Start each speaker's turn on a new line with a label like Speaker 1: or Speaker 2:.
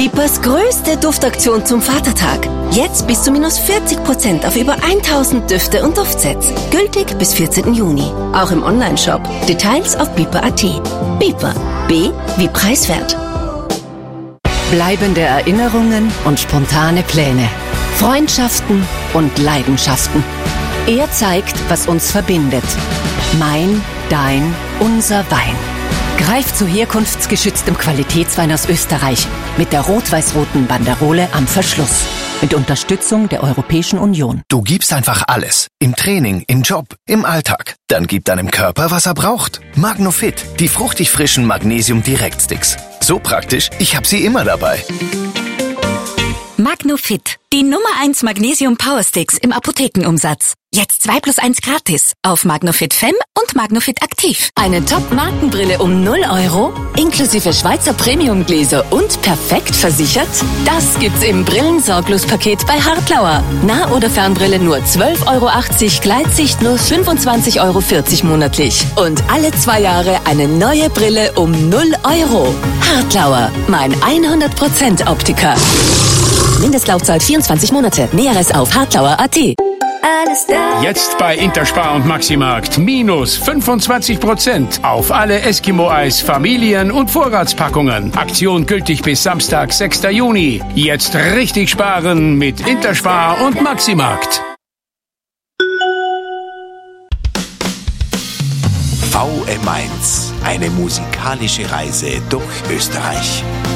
Speaker 1: Bipers größte Duftaktion zum Vatertag. Jetzt bis zu -40% auf über 1000 Düfte und Duftsets. Gültig bis 14. Juni. Auch im Onlineshop. Details auf biper.at. Biper. B wie preiswert.
Speaker 2: Bleibende Erinnerungen und spontane Pläne. Freundschaften und Leidenschaften. Er zeigt, was uns verbindet. Mein, dein, unser Wein. Greif zu herkunftsgeschütztem Qualitätswein aus Österreich mit der rot-weiß-roten Banderole am Verschluss. Mit Unterstützung der Europäischen Union.
Speaker 3: Du gibst einfach alles. Im Training, im Job, im Alltag. Dann gib deinem Körper, was er braucht. Magnofit, die fruchtig frischen Magnesium-Direktsticks. So praktisch, ich hab sie immer dabei.
Speaker 4: Magnofit, die Nummer 1 Magnesium Powersticks im Apothekenumsatz. Jetzt 2+1 gratis auf Magnofit Femme und Magnofit Aktiv.
Speaker 2: Eine Top-Markenbrille um 0 Euro, inklusive Schweizer Premiumgläser und perfekt versichert? Das gibt's im Brillensorglos-Paket bei Hartlauer. Nah- oder Fernbrille nur 12,80 Euro, Gleitsicht nur 25,40 Euro monatlich. Und alle 2 Jahre eine neue Brille um 0 Euro. Hartlauer, mein 100% Optiker. Mindestlaufzeit 24 Monate. Näheres auf hartlauer.at.
Speaker 5: Jetzt bei Interspar und Maximarkt -25% auf alle Eskimo-Eis, Familien- und Vorratspackungen. Aktion gültig bis Samstag, 6. Juni. Jetzt richtig sparen mit Interspar und Maximarkt.
Speaker 6: VM1, eine musikalische Reise durch Österreich.